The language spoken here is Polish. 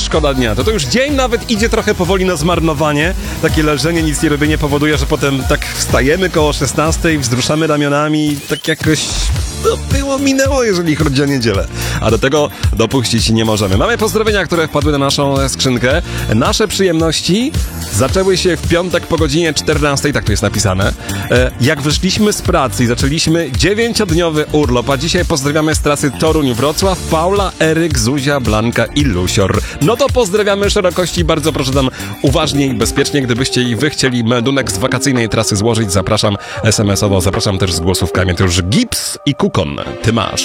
szkoda dnia. To już dzień nawet idzie trochę powoli na zmarnowanie. Takie leżenie, nic nie robienie powoduje, że potem tak wstajemy koło 16, wzruszamy ramionami, tak jakoś minęło, jeżeli chodzi o niedzielę. A do tego dopuścić nie możemy. Mamy pozdrowienia, które wpadły na naszą skrzynkę. Nasze przyjemności zaczęły się w piątek po godzinie 14, tak tu jest napisane. Jak wyszliśmy z pracy i zaczęliśmy 9-dniowy urlop, a dzisiaj pozdrawiamy z trasy Toruń-Wrocław Paula, Eryk, Zuzia, Blanka i Lusior. No to pozdrawiamy szerokości, bardzo proszę tam uważnie i bezpiecznie, gdybyście i wy chcieli meldunek z wakacyjnej trasy złożyć, zapraszam SMS-owo, zapraszam też z głosówkami. To już Gips i Kukon. Ty masz.